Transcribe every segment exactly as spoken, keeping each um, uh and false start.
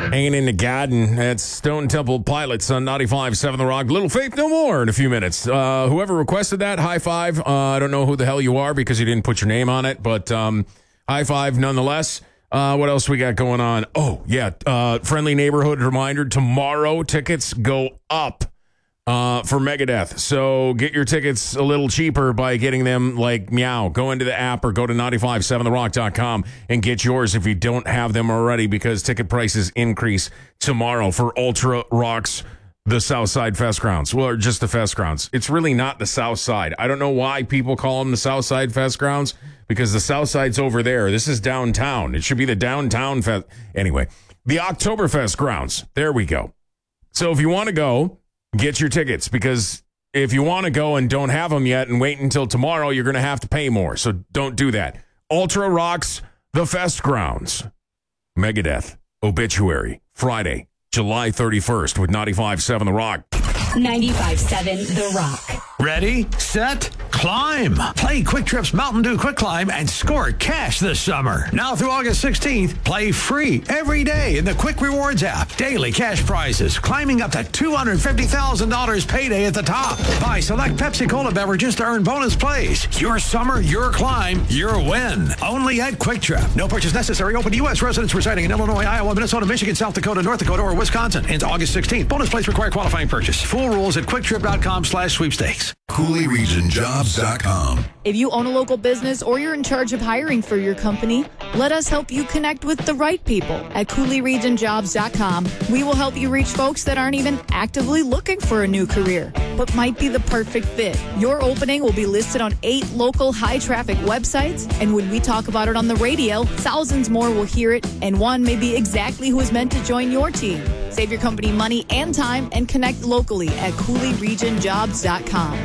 Hanging in the garden. That's Stone Temple Pilots on ninety-five point seven The Rock. Little Faith No More in a few minutes. Uh, whoever requested that, high five. Uh, I don't know who the hell you are because you didn't put your name on it, but um, high five nonetheless. Uh, what else we got going on? Oh, yeah. Uh, friendly neighborhood reminder. Tomorrow, tickets go up uh, for Megadeth. So get your tickets a little cheaper by getting them like meow. Go into the app or go to ninety-five point seven the rock dot com and get yours if you don't have them already, because ticket prices increase tomorrow for Ultra Rocks, the Southside Fest Grounds. Well, or just the Fest Grounds. It's really not the South Side. I don't know why people call them the Southside Fest Grounds, because the South Side's over there. This is downtown. It should be the downtown fest. Anyway, the Oktoberfest Grounds. There we go. So if you want to go, get your tickets, because if you want to go and don't have them yet and wait until tomorrow, you're going to have to pay more. So don't do that. Ultra Rocks, the Fest Grounds. Megadeth, Obituary, Friday, July thirty-first with ninety-five point seven The Rock. ninety-five point seven The Rock. Ready, set, climb. Play Quick Trip's Mountain Dew Quick Climb and score cash this summer. Now through August sixteenth, play free every day in the Quick Rewards app. Daily cash prizes climbing up to two hundred fifty thousand dollars payday at the top. Buy select Pepsi Cola beverages to earn bonus plays. Your summer, your climb, your win. Only at Quick Trip. No purchase necessary. Open to U S residents residing in Illinois, Iowa, Minnesota, Michigan, South Dakota, North Dakota, or Wisconsin. Ends August sixteenth. Bonus plays require qualifying purchase. Full rules at quick trip dot com slash sweepstakes. Cooley Region Jobs dot com. If you own a local business or you're in charge of hiring for your company, let us help you connect with the right people at Cooley Region Jobs dot com. We will help you reach folks that aren't even actively looking for a new career, but might be the perfect fit. Your opening will be listed on eight local high-traffic websites, and when we talk about it on the radio, thousands more will hear it, and one may be exactly who is meant to join your team. Save your company money and time and connect locally at Cooley Region Jobs dot com.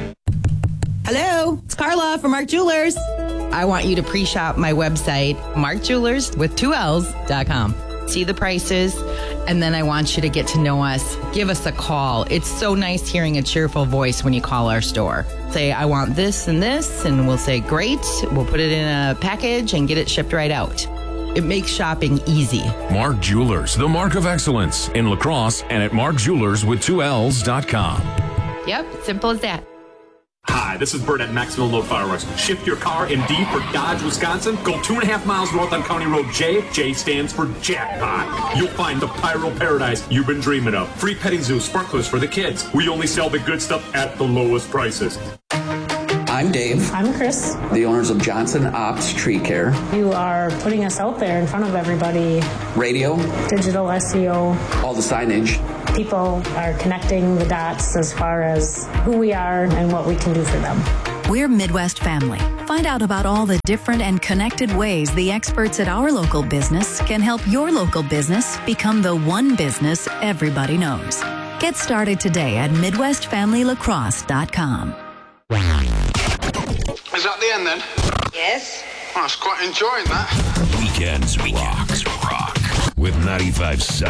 Hello, it's Carla from Mark Jewelers. I want you to pre-shop my website, mark jewelers with two L's dot com. See the prices, and then I want you to get to know us. Give us a call. It's so nice hearing a cheerful voice when you call our store. Say, I want this and this, and we'll say, great. We'll put it in a package and get it shipped right out. It makes shopping easy. Mark Jewelers, the mark of excellence in La Crosse and at mark jewelers with two L's dot com. Yep, simple as that. Hi, this is Bert at Maxwell Load Fireworks. Shift your car in D for Dodge, Wisconsin. Go two and a half miles north on County Road J. J stands for jackpot. You'll find the pyro paradise you've been dreaming of. Free petting zoo, sparklers for the kids. We only sell the good stuff at the lowest prices. I'm Dave. I'm Chris. The owners of Johnson Ops Tree Care. You are putting us out there in front of everybody. Radio. Digital S E O. All the signage. People are connecting the dots as far as who we are and what we can do for them. We're Midwest Family. Find out about all the different and connected ways the experts at our local business can help your local business become the one business everybody knows. Get started today at midwest family lacrosse dot com. Is that the end then? Yes. I was quite enjoying that. Weekends Rocks Rock with ninety-five point seven.